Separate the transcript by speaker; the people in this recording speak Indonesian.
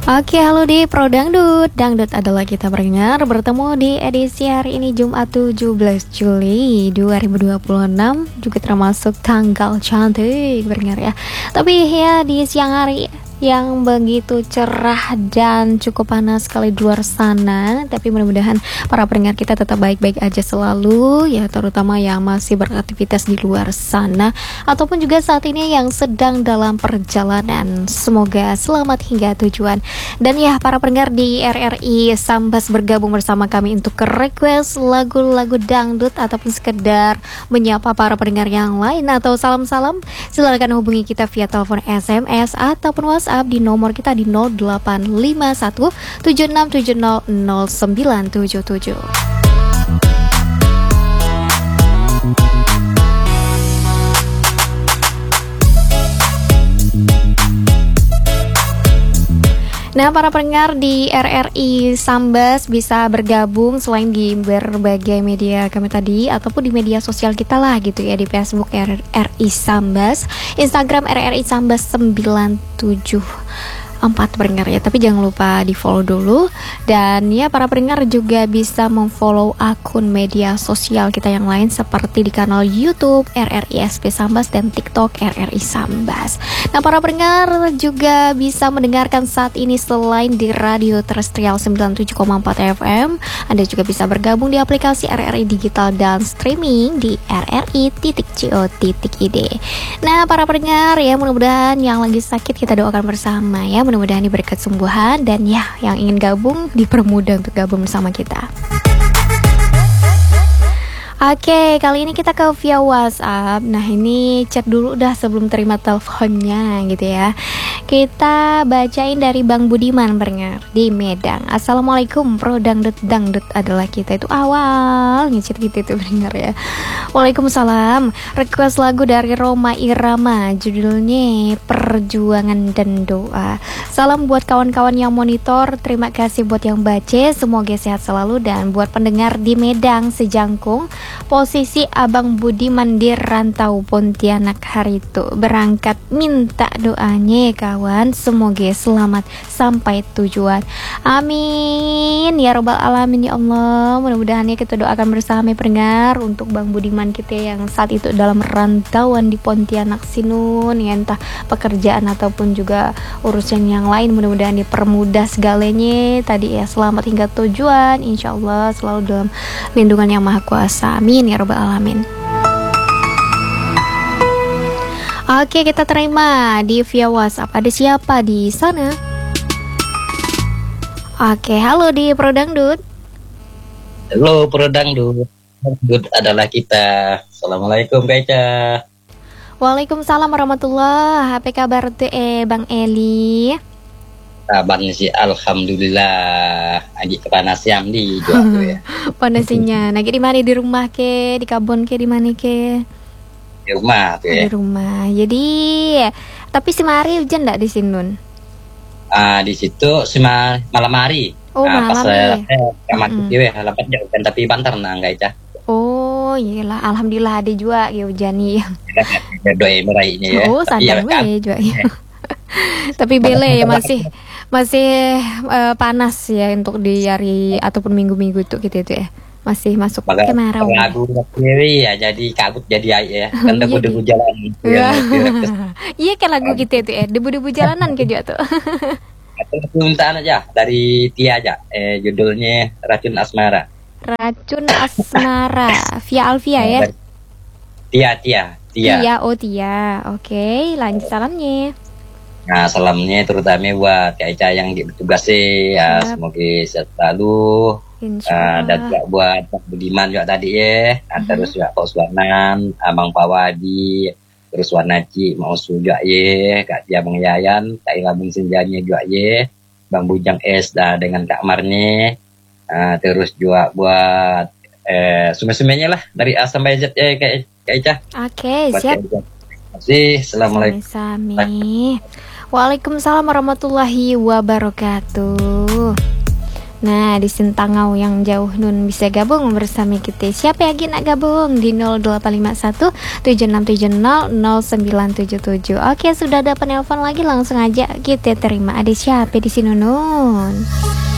Speaker 1: Oke, halo di Pro Dangdut. Dangdut adalah kita pendengar bertemu di edisi hari ini Jumat 17 Juli 2026, juga termasuk tanggal cantik pendengar ya. Tapi ya di siang hari yang begitu cerah dan cukup panas sekali di luar sana, tapi mudah-mudahan para pendengar kita tetap baik-baik aja selalu ya, terutama yang masih beraktivitas di luar sana ataupun juga saat ini yang sedang dalam perjalanan. Semoga selamat hingga tujuan. Dan ya, para pendengar di RRI Sambas bergabung bersama kami untuk request lagu-lagu dangdut ataupun sekedar menyapa para pendengar yang lain atau salam-salam, silakan hubungi kita via telepon, SMS ataupun WhatsApp di nomor kita di 0851 7670 0977. Nah, para pendengar di RRI Sambas bisa bergabung selain di berbagai media kami tadi ataupun di media sosial kita lah gitu ya, di Facebook RRI Sambas, Instagram RRI Sambas 974 pendengar ya. Tapi jangan lupa di follow dulu. Dan ya, para pendengar juga bisa memfollow akun media sosial kita yang lain seperti di kanal YouTube RRI SP Sambas dan TikTok RRI Sambas. Nah, para pendengar juga bisa mendengarkan saat ini selain di radio terestrial 97,4 FM, Anda juga bisa bergabung di aplikasi RRI Digital dan streaming di rri.co.id. Nah, para pendengar ya, mudah-mudahan yang lagi sakit kita doakan bersama ya, mudah-mudahan diberi kesembuhan, dan ya yang ingin gabung dipermudah untuk gabung bersama kita. Oke, kali ini kita ke via WhatsApp. Nah, ini chat dulu dah sebelum terima teleponnya gitu ya. Kita bacain dari Bang Budiman pendengar di Medan. Assalamualaikum, Pro Dangdut. Dangdut adalah kita, itu awal ngechat gitu itu pendengar ya. Waalaikumsalam. Request lagu dari Roma Irama, judulnya Perjuangan dan Doa. Salam buat kawan-kawan yang monitor, terima kasih buat yang baca, semoga sehat selalu. Dan buat pendengar di Medan sejangkung, posisi Abang Budiman di rantau Pontianak hari itu berangkat, minta doanya kawan, semoga selamat sampai tujuan. Amin ya robbal alamin ya Allah. Mudah-mudahan ya kita doakan bersama pendengar untuk Bang Budiman kita yang saat itu dalam rantauan di Pontianak Sinun ya, entah pekerjaan ataupun juga urusan yang lain, mudah-mudahan dipermudah segalanya tadi ya, selamat hingga tujuan, insya Allah selalu dalam lindungan yang maha kuasa. Amin ya robbal alamin. Oke, kita terima di via WhatsApp. Ada siapa di sana? Oke, halo di Pro Dangdut.
Speaker 2: Halo Pro Dangdut. Dangdut adalah kita. Assalamualaikum Kak Ica.
Speaker 1: Waalaikumsalam warahmatullahi. Apa kabar tuh Bang Eli?
Speaker 2: Kabar sih alhamdulillah. Lagi kepanasian di juga tuh ya.
Speaker 1: Panasinya. Lagi di mana, di rumah ke, di kabon ke, di mana ke?
Speaker 2: Di rumah tuh ya.
Speaker 1: Di rumah. Jadi tapi si Mari hujan enggak di Sinun?
Speaker 2: Di situ malam hari.
Speaker 1: Oh, malam
Speaker 2: pas
Speaker 1: ya.
Speaker 2: kamar dewe halapan jauh kan, tapi bantar nah Kak Ica.
Speaker 1: Oh, iyalah, alhamdulillah ada juga ya hujan nih.
Speaker 2: Doa meraihnya ya.
Speaker 1: Oh, santai juga ya. Tapi bele ya, masih panas ya untuk di hari ataupun minggu-minggu itu gitu ya. Masih masuk kemarau.
Speaker 2: Lagu sendiri ya, jadi kabut jadi air ya. Kan debu-debu jalan.
Speaker 1: Iya kan lagu gitu itu ya, debu-debu jalanan gitu tuh.
Speaker 2: Permintaan aja dari Tia aja. Judulnya Racun Asmara.
Speaker 1: Racun Asmara via Alvia ya.
Speaker 2: Tia.
Speaker 1: Oh Tia. Oke, lanjut salamnya.
Speaker 2: Nah, salamnya terutama buat Kak Ica yang bertugas sih ya, semoga sehat selalu. Dan juga buat Pak Budiman juga tadi ya. Terus juga Pak Uswanan, Abang Pak Wadi, terus Wanaci mau juga ya, Kak Tia Bang Yayan, Kak Ila Bung Senjanya juga ya, Bang Bujang S dengan Kak Marne. Terus juga buat sume-sumenya lah dari A sampai Z ya Kak Ica.
Speaker 1: Oke, siap.
Speaker 2: Terima kasih. Assalamualaikum.
Speaker 1: Waalaikumsalam warahmatullahi wabarakatuh. Nah, di Sintangau yang jauh Nun bisa gabung bersama kita. Siapa yang nak gabung di 0851 7670 0977. Oke, sudah ada penelpon lagi, langsung aja kita terima. Ada siapa di sini Nun?